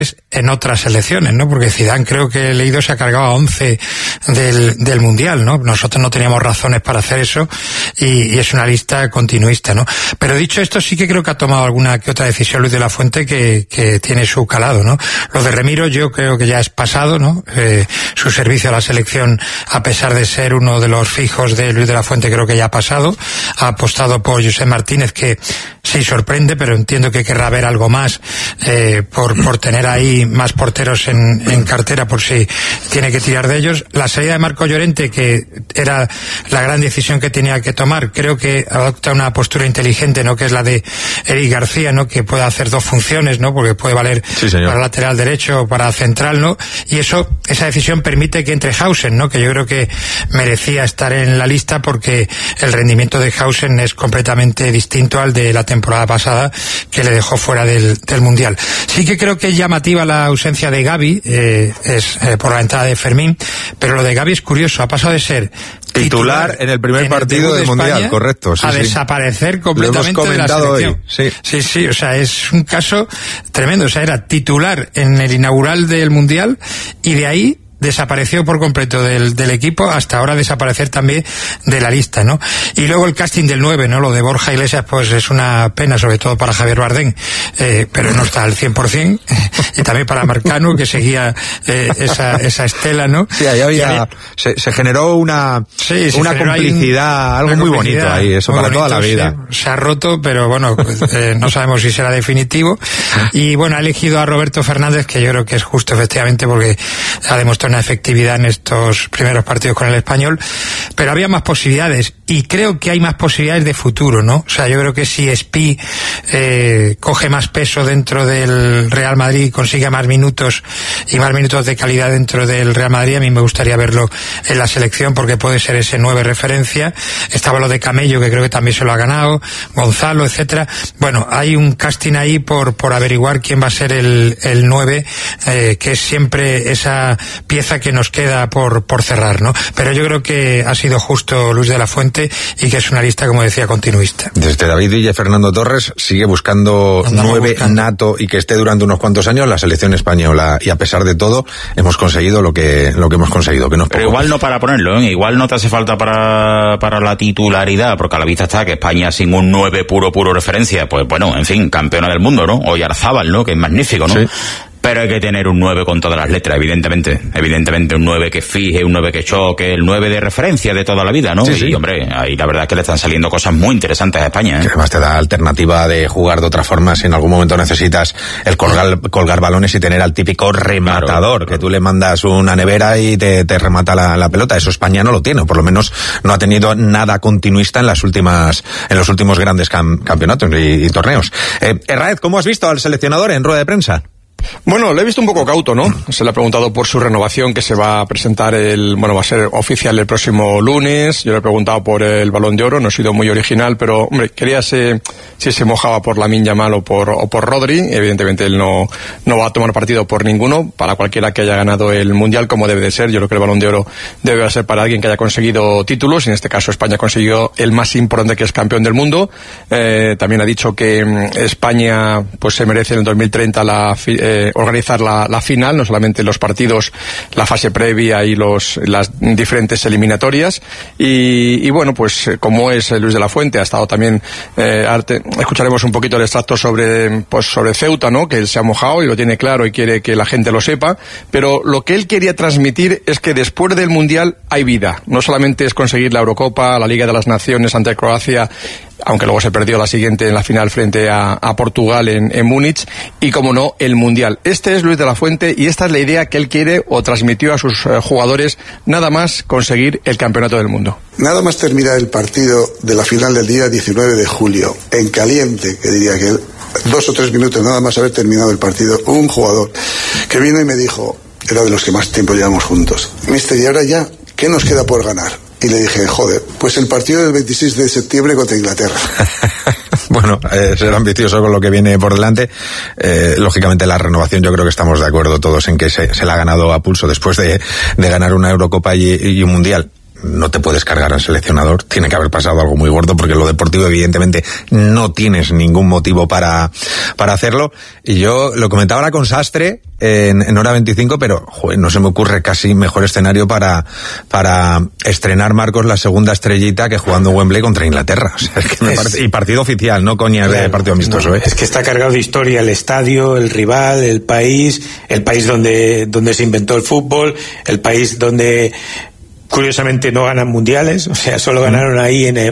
en otras selecciones, ¿no? Porque Zidane, creo que he leído, se ha cargado a 11 del Mundial, ¿no? Nosotros no teníamos razones para hacer eso y es una lista continuista, ¿no? Pero dicho esto, sí que creo que ha tomado alguna que otra decisión Luis de la Fuente que tiene su calado, ¿no? Lo de Remiro yo creo que ya es pasado, ¿no? Su servicio a la selección, a pesar de ser uno de los fijos de Luis de la Fuente, creo que ya ha pasado. Ha apostado por Josep Martínez, que sí sorprende, pero entiendo que querrá ver algo más por tener ahí más porteros en cartera por si tiene que tirar de ellos. La salida de Marco Llorente, que era la gran decisión que tenía que tomar, creo que adopta una postura inteligente, ¿no? Que es la de Eric García, ¿no? Que puede hacer dos funciones, ¿no? Porque puede valer para lateral derecho o para central, ¿no? Y esa decisión permite que entre Hausen, ¿no? Que yo creo que merecía estar en la lista porque el rendimiento de Hausen es completamente distinto al de la temporada pasada, que le dejó fuera del Mundial. Sí que creo que es llamativa la ausencia de Gavi, por la entrada de Fermín, pero lo de Gavi es curioso, ha pasado de ser titular en el primer partido del Mundial, correcto, a desaparecer completamente de la selección. Sí, o sea, es un caso tremendo, o sea, era titular en el inaugural del Mundial y de ahí desapareció por completo del equipo, hasta ahora desaparecer también de la lista, ¿no? Y luego el casting del 9, ¿no? Lo de Borja Iglesias, pues es una pena, sobre todo para Javier Bardem, pero no está al 100%, y también para Marcano, que seguía esa estela, ¿no? Sí, ahí había, se generó una complicidad, algo muy bonito ahí, eso para bonito, toda la vida. Se ha roto, pero bueno, no sabemos si será definitivo. Y bueno, ha elegido a Roberto Fernández, que yo creo que es justo, efectivamente, porque ha demostrado una efectividad en estos primeros partidos con el Español, pero había más posibilidades y creo que hay más posibilidades de futuro, ¿no? O sea, yo creo que si Espi coge más peso dentro del Real Madrid y consigue más minutos y más minutos de calidad dentro del Real Madrid, a mí me gustaría verlo en la selección porque puede ser ese 9 referencia. Estaba lo de Camello, que creo que también se lo ha ganado, Gonzalo, etcétera. Bueno, hay un casting ahí por averiguar quién va a ser el 9, que es siempre esa pieza que nos queda por cerrar, ¿no? Pero yo creo que ha sido justo Luis de la Fuente y que es una lista, como decía, continuista. Desde David Villa, Fernando Torres sigue buscando 9 nato y que esté durante unos cuantos años la selección española, y a pesar de todo hemos conseguido lo que hemos conseguido, que no es poco. Pero igual no para ponerlo, ¿eh? Igual no te hace falta para la titularidad, porque a la vista está que España sin un 9 puro referencia, pues bueno, en fin, campeona del mundo, ¿no? O Yarzábal, ¿no? Que es magnífico, ¿no? Sí. Pero hay que tener un 9 con todas las letras, evidentemente un 9 que fije, un 9 que choque, el 9 de referencia de toda la vida, ¿no? Sí. Y hombre, ahí la verdad es que le están saliendo cosas muy interesantes a España, ¿eh? Que además te da alternativa de jugar de otra forma si en algún momento necesitas el colgar balones y tener al típico rematador, claro. Que tú le mandas una nevera y te remata la pelota. Eso España no lo tiene, o por lo menos no ha tenido nada continuista en los últimos grandes campeonatos y torneos. Herráez, ¿cómo has visto al seleccionador en rueda de prensa? Bueno, le he visto un poco cauto, ¿no? Se le ha preguntado por su renovación, que se va a presentar va a ser oficial el próximo lunes. Yo le he preguntado por el Balón de Oro, no he sido muy original, pero, hombre, quería si se mojaba por Lamine Yamal o por Rodri. Evidentemente él no va a tomar partido por ninguno, para cualquiera que haya ganado el Mundial, como debe de ser. Yo creo que el Balón de Oro debe ser para alguien que haya conseguido títulos, y en este caso España ha conseguido el más importante, que es campeón del mundo. También ha dicho que España pues se merece en el 2030 organizar la final, no solamente los partidos, la fase previa y las diferentes eliminatorias. Y bueno, pues como es Luis de la Fuente, ha estado también, escucharemos un poquito el extracto sobre Ceuta, ¿no? Que él se ha mojado y lo tiene claro y quiere que la gente lo sepa, pero lo que él quería transmitir es que después del Mundial hay vida, no solamente es conseguir la Eurocopa, la Liga de las Naciones ante Croacia, aunque luego se perdió la siguiente en la final frente a Portugal en Múnich, y como no, el Mundial. Este es Luis de la Fuente y esta es la idea que él quiere o transmitió a sus jugadores, nada más conseguir el campeonato del mundo. Nada más terminar el partido de la final del día 19 de julio, en caliente, que diría que 2 o 3 minutos nada más haber terminado el partido, un jugador que vino y me dijo, era de los que más tiempo llevamos juntos: Mister, ¿y ahora ya qué nos queda por ganar? Y le dije, joder, pues el partido del 26 de septiembre contra Inglaterra. Bueno, ser ambicioso con lo que viene por delante. Lógicamente la renovación, yo creo que estamos de acuerdo todos en que se la ha ganado a pulso después de ganar una Eurocopa y un Mundial. no te puedes cargar al seleccionador, tiene que haber pasado algo muy gordo, porque en lo deportivo evidentemente no tienes ningún motivo para hacerlo. Y yo lo comentaba ahora con Sastre en Hora 25, pero joder, no se me ocurre casi mejor escenario para estrenar, Marcos, la segunda estrellita que jugando en Wembley contra Inglaterra. O sea, es que me parece, y partido oficial, no coña, claro, de partido amistoso. No, es que está cargado de historia el estadio, el rival, el país donde se inventó el fútbol, el país donde curiosamente no ganan mundiales, o sea, solo ganaron ahí en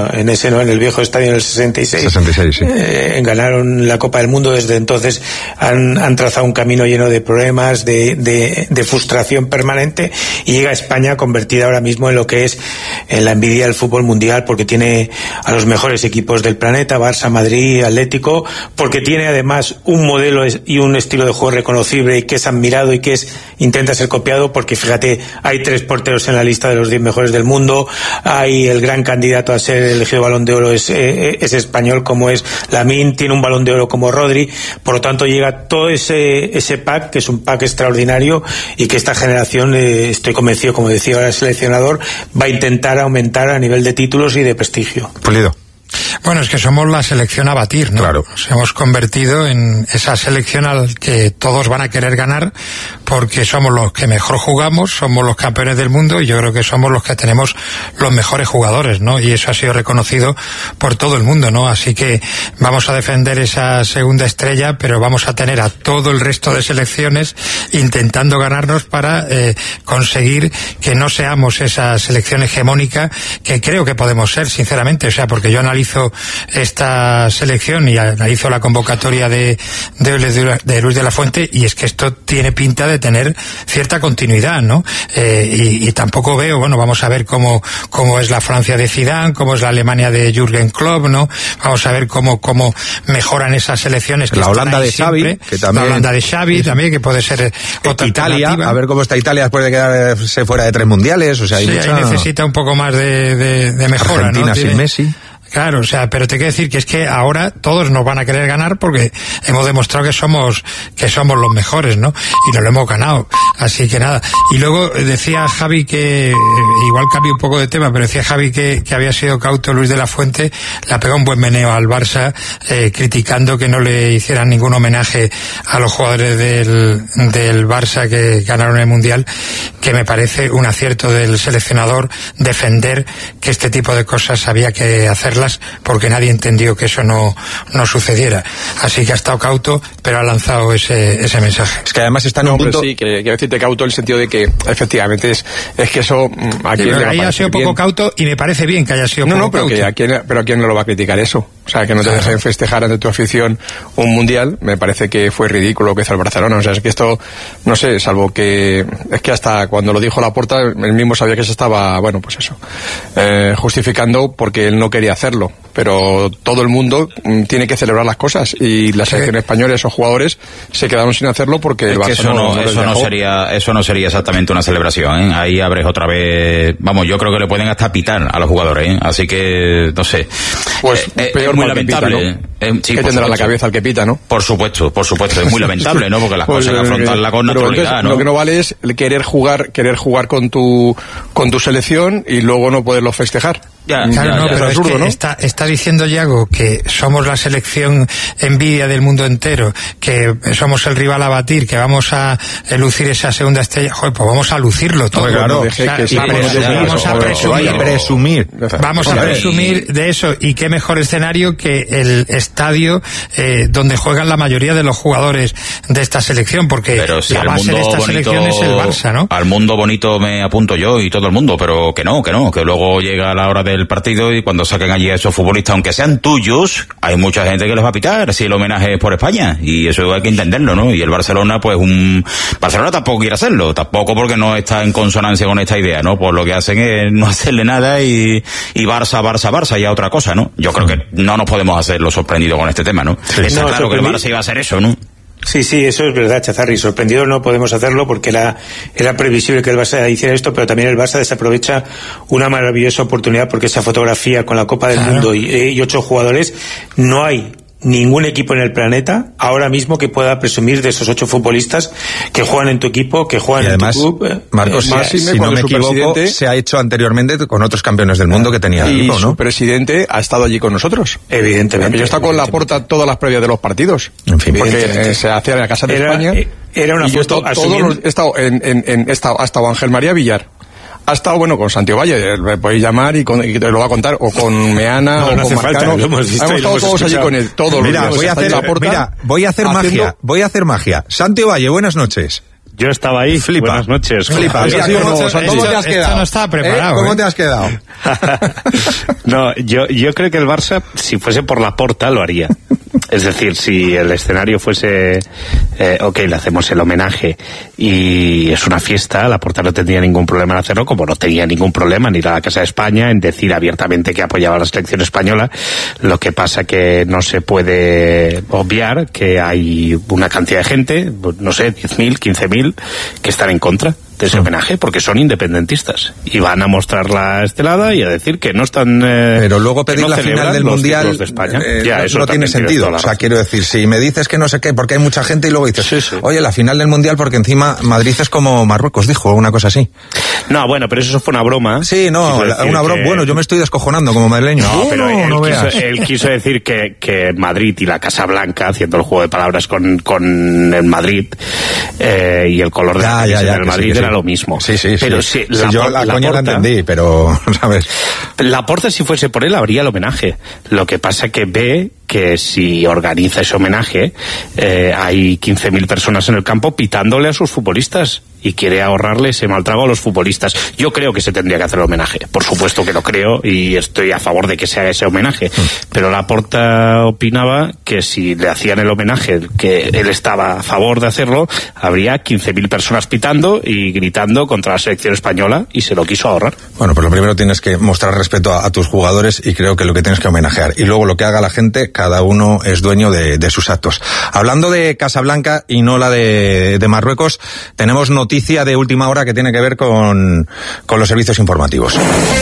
el viejo estadio en el 66, sí. Ganaron la Copa del Mundo. Desde entonces han trazado un camino lleno de problemas, de frustración permanente, y llega a España convertida ahora mismo en lo que es la envidia del fútbol mundial, porque tiene a los mejores equipos del planeta, Barça, Madrid, Atlético, porque tiene además un modelo y un estilo de juego reconocible y que es admirado y que intenta ser copiado, porque fíjate, hay 3 porteros en la lista de los 10 mejores del mundo, hay el gran candidato a ser elegido Balón de Oro es español, como es Lamine, tiene un Balón de Oro como Rodri, por lo tanto llega todo ese pack, que es un pack extraordinario, y que esta generación, estoy convencido, como decía ahora el seleccionador, va a intentar aumentar a nivel de títulos y de prestigio. Pulido. Bueno, es que somos la selección a batir, ¿no? Claro. Nos hemos convertido en esa selección al que todos van a querer ganar, porque somos los que mejor jugamos, somos los campeones del mundo, y yo creo que somos los que tenemos los mejores jugadores, ¿no? Y eso ha sido reconocido por todo el mundo, ¿no? Así que vamos a defender esa segunda estrella, pero vamos a tener a todo el resto de selecciones intentando ganarnos para conseguir que no seamos esa selección hegemónica que creo que podemos ser, sinceramente. O sea, porque yo analizo esta selección y analizo la convocatoria de Luis de la Fuente, y es que esto tiene pinta de tener cierta continuidad, ¿no? Y tampoco veo, bueno, vamos a ver cómo es la Francia de Zidane, cómo es la Alemania de Jürgen Klopp, ¿no? Vamos a ver cómo mejoran esas selecciones que la Holanda de Xavi, que también, la Holanda de Xavi también, que puede ser otra Italia, alternativa. a ver cómo está Italia después de quedarse fuera de 3 mundiales, o sea, hay mucha... ahí necesita un poco más de mejora, Argentina, ¿no? sin Messi. Claro, o sea, pero te quiero decir que es que ahora todos nos van a querer ganar porque hemos demostrado que somos los mejores, ¿no? Y nos lo hemos ganado. Así que nada. Y luego decía Javi que, igual cambia un poco de tema, pero decía Javi que había sido cauto Luis de la Fuente, le ha pegado un buen meneo al Barça, criticando que no le hicieran ningún homenaje a los jugadores del Barça que ganaron el Mundial, que me parece un acierto del seleccionador defender que este tipo de cosas había que hacerlas, porque nadie entendió que eso no sucediera. Así que ha estado cauto, pero ha lanzado ese mensaje. Es que además está en un punto... Sí, quiero decirte cauto en el sentido de que efectivamente es que eso... ¿a quién le va a ahí ha sido bien? Poco cauto, y me parece bien que haya sido poco pero cauto. Pero ¿a quién no lo va a criticar eso? O sea, que no te dejen festejar ante tu afición un mundial, me parece que fue ridículo lo que hizo el Barcelona. O sea, es que esto, no sé, salvo que... Es que hasta cuando lo dijo Laporta, él mismo sabía que se estaba, bueno, pues eso, justificando porque él no quería hacerlo. Pero todo el mundo tiene que celebrar las cosas, y la selección española, esos jugadores, se quedaron sin hacerlo porque el Barça eso no sería exactamente una celebración, ¿eh? Ahí abres otra vez, vamos, yo creo que le pueden hasta pitar a los jugadores, ¿eh? Así que, no sé. Pues peor, es muy lamentable. Pita, ¿no? Sí, que tendrá la cabeza el que pita, ¿no? Por supuesto, es muy lamentable, ¿no? Porque las cosas hay que afrontarlas con naturalidad, entonces, ¿no? Lo que no vale es querer jugar con tu selección y luego no poderlo festejar. Pero absurdo, es que ¿no? está diciendo Yago que somos la selección envidia del mundo entero, que somos el rival a batir, que vamos a lucir esa segunda estrella. Joder, pues vamos a lucirlo todo. Claro, vamos a presumir de eso, y qué mejor escenario que el estadio donde juegan la mayoría de los jugadores de esta selección, porque si la base de esta selección es el Barça, ¿no? Al mundo bonito me apunto yo y todo el mundo, pero que luego llega la hora del partido y cuando saquen allí a esos futbolistas, aunque sean tuyos, hay mucha gente que les va a pitar si el homenaje es por España, y eso hay que entenderlo, ¿no? Y el Barcelona, pues Barcelona tampoco quiere hacerlo, tampoco, porque no está en consonancia con esta idea, ¿no? Pues lo que hacen es no hacerle nada y Barça ya otra cosa, ¿no? Yo creo que no nos podemos hacer lo sorprendido con este tema, ¿no? Está claro que el Barça iba a hacer eso, ¿no? Sí, eso es verdad, Chazarri. Sorprendido no podemos hacerlo, porque era previsible que el Barça hiciera esto, pero también el Barça desaprovecha una maravillosa oportunidad, porque esa fotografía con la Copa del Mundo y 8 jugadores, no hay ningún equipo en el planeta ahora mismo que pueda presumir de esos 8 futbolistas que juegan en tu equipo, que juegan en tu club. Marcos, si no me equivoco, se ha hecho anteriormente con otros campeones del mundo que tenía el equipo, ¿no? Su presidente ha estado allí con nosotros. Evidentemente. Yo he estado con Laporta todas las previas de los partidos. En fin, porque se hacía en la Casa de España. Era una foto he estado Ángel María Villar. Ha estado, con Santiago Valle, me podéis llamar y te lo va a contar, o con Meana, o con Marcano. Hemos estado todos allí con él, todos los días. Voy a hacer magia. Santiago Valle, buenas noches. Yo estaba ahí. Flipa. Buenas noches. Flipa. ¿Cómo te has quedado? No estaba preparado. ¿Cómo te has quedado? No, yo creo que el Barça, si fuese por Laporta, lo haría. Es decir, si el escenario fuese, le hacemos el homenaje y es una fiesta, Laporta no tendría ningún problema en hacerlo, como no tenía ningún problema en ir a la Casa de España, en decir abiertamente que apoyaba a la selección española. Lo que pasa que no se puede obviar que hay una cantidad de gente, no sé, 10.000, 15.000, que están en contra de ese homenaje porque son independentistas y van a mostrar la estelada y a decir que no están pero luego pedir la final del mundial de España. Eso no tiene sentido. O sea, quiero decir, si me dices que no sé qué porque hay mucha gente y luego dices, oye, la final del mundial porque encima Madrid es como Marruecos, dijo una cosa así. No, bueno, pero eso fue una broma. Sí, no, una broma. Bueno, yo me estoy descojonando como madrileño. No, pero él quiso decir que Madrid y la Casa Blanca, haciendo el juego de palabras con el Madrid y el color de la camisa del Madrid era lo mismo. Sí. Pero yo la coña la entendí, pero, ¿sabes? Laporta, si fuese por él, habría el homenaje. Lo que pasa que ve que si organiza ese homenaje, hay 15.000 personas en el campo pitándole a sus futbolistas y quiere ahorrarle ese mal trago a los futbolistas. Yo creo que se tendría que hacer el homenaje. Por supuesto que lo creo y estoy a favor de que se haga ese homenaje. Pero Laporta opinaba que si le hacían el homenaje, que él estaba a favor de hacerlo, habría 15.000 personas pitando y gritando contra la selección española y se lo quiso ahorrar. Bueno, pues lo primero tienes que mostrar respeto a tus jugadores y creo que lo que tienes que homenajear. Y luego lo que haga la gente, cada uno es dueño de sus actos. Hablando de Casablanca y no la de Marruecos, tenemos noticia de última hora que tiene que ver con los servicios informativos.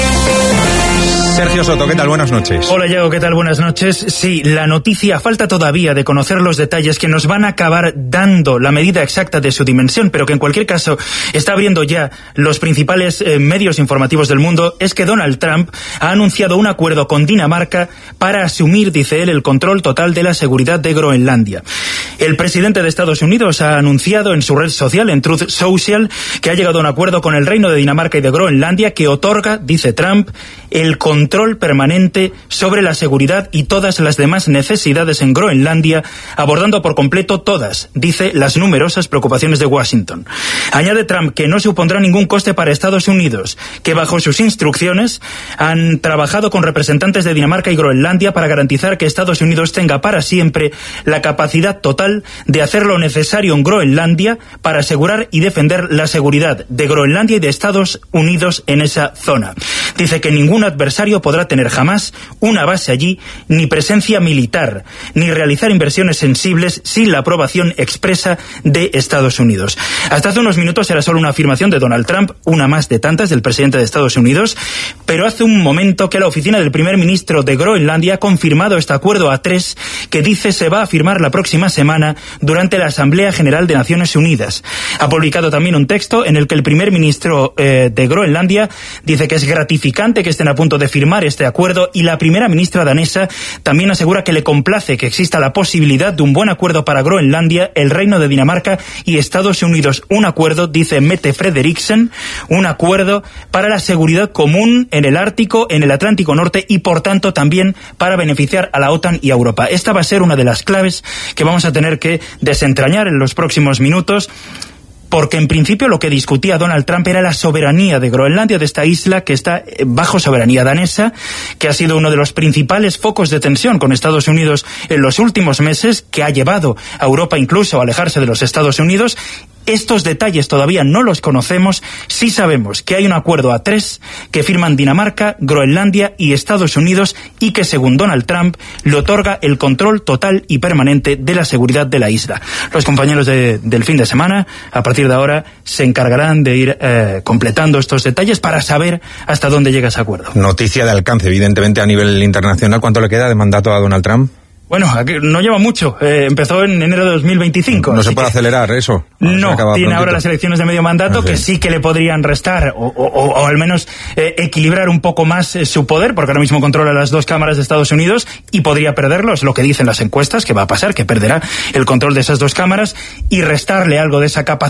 Sergio Soto, ¿qué tal? Buenas noches. Hola, Diego, ¿qué tal? Buenas noches. Sí, la noticia, falta todavía de conocer los detalles que nos van a acabar dando la medida exacta de su dimensión, pero que en cualquier caso está abriendo ya los principales medios informativos del mundo, es que Donald Trump ha anunciado un acuerdo con Dinamarca para asumir, dice él, el control total de la seguridad de Groenlandia. El presidente de Estados Unidos ha anunciado en su red social, en Truth Social, que ha llegado a un acuerdo con el Reino de Dinamarca y de Groenlandia que otorga, dice Trump, el control permanente sobre la seguridad y todas las demás necesidades en Groenlandia, abordando por completo todas, dice, las numerosas preocupaciones de Washington. Añade Trump que no supondrá ningún coste para Estados Unidos, que bajo sus instrucciones han trabajado con representantes de Dinamarca y Groenlandia para garantizar que Estados Unidos tenga para siempre la capacidad total de hacer lo necesario en Groenlandia para asegurar y defender la seguridad de Groenlandia y de Estados Unidos en esa zona. Dice que ningún adversario podrá tener jamás una base allí, ni presencia militar, ni realizar inversiones sensibles sin la aprobación expresa de Estados Unidos. Hasta hace unos minutos era solo una afirmación de Donald Trump, una más de tantas del presidente de Estados Unidos, pero hace un momento que la oficina del primer ministro de Groenlandia ha confirmado este acuerdo A3 que dice se va a firmar la próxima semana durante la Asamblea General de Naciones Unidas. Ha publicado también un texto en el que el primer ministro de Groenlandia dice que es gratificante que estén a punto de firmar este acuerdo y la primera ministra danesa también asegura que le complace que exista la posibilidad de un buen acuerdo para Groenlandia, el Reino de Dinamarca y Estados Unidos. Un acuerdo, dice Mette Frederiksen, un acuerdo para la seguridad común en el Ártico, en el Atlántico Norte y por tanto también para beneficiar a la OTAN y a Europa. Esta va a ser una de las claves que vamos a tener que desentrañar en los próximos minutos, porque en principio lo que discutía Donald Trump era la soberanía de Groenlandia, de esta isla que está bajo soberanía danesa, que ha sido uno de los principales focos de tensión con Estados Unidos en los últimos meses, que ha llevado a Europa incluso a alejarse de los Estados Unidos. Estos detalles todavía no los conocemos. Sí sabemos que hay un acuerdo A3 que firman Dinamarca, Groenlandia y Estados Unidos y que, según Donald Trump, le otorga el control total y permanente de la seguridad de la isla. Los compañeros del fin de semana, a partir de ahora, se encargarán de ir completando estos detalles para saber hasta dónde llega ese acuerdo. Noticia de alcance, evidentemente, a nivel internacional. ¿Cuánto le queda de mandato a Donald Trump? Bueno, no lleva mucho. Empezó en enero de 2025. No se puede acelerar eso. No, tiene ahora las elecciones de medio mandato que sí que le podrían restar o al menos equilibrar un poco más su poder, porque ahora mismo controla las 2 cámaras de Estados Unidos y podría perderlo. Es lo que dicen las encuestas, que va a pasar, que perderá el control de esas 2 cámaras y restarle algo de esa capacidad